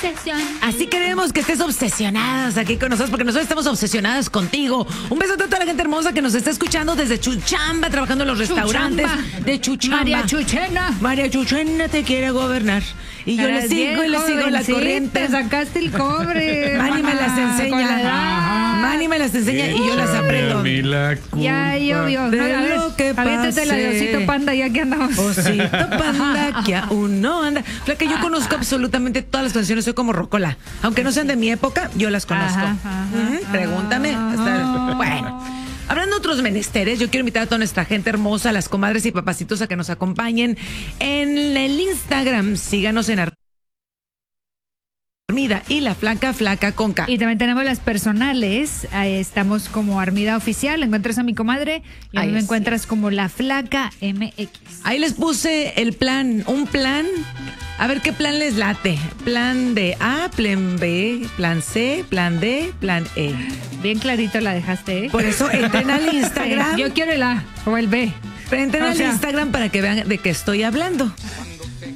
obsesión. Así queremos que estés obsesionadas aquí con nosotros, porque nosotros estamos obsesionadas contigo. Un beso a toda la gente hermosa que nos está escuchando desde Chuchamba, trabajando en los restaurantes de Chuchamba. María Chuchena. María Chuchena te quiere gobernar. Y yo le sigo y le sigo la corriente. Sacaste el cobre. Manny me las enseña. Manny me las enseña y yo las aprendo. Ya llovió. De lo que aviéntate la de Osito Panda ya que andamos. Osito Panda que aún no anda. Flaca, yo conozco absolutamente todas las canciones, soy como Rocola. Aunque no sean de mi época, yo las conozco. Pregúntame. Bueno. Hablando de otros menesteres, yo quiero invitar a toda nuestra gente hermosa, las comadres y papacitos, a que nos acompañen en el Instagram. Síganos en Armida y la Flaca con K. Y también tenemos las personales. Ahí estamos como Armida Oficial. Encuentras a mi comadre y a mí me encuentras como la Flaca MX. Ahí les puse el plan, un plan. A ver qué plan les late. Plan de A, plan B, plan C, plan D, plan E. Bien clarito la dejaste, ¿eh? Por eso entren al Instagram. Yo quiero el A o el B. Entren al Instagram para que vean de qué estoy hablando.